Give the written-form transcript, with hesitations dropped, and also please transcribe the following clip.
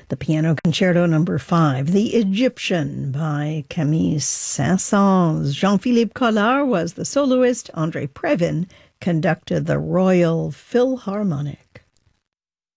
The Piano Concerto Number 5, The Egyptian by Camille Saint-Saëns. Jean-Philippe Collard was the soloist. André Previn conducted the Royal Philharmonic.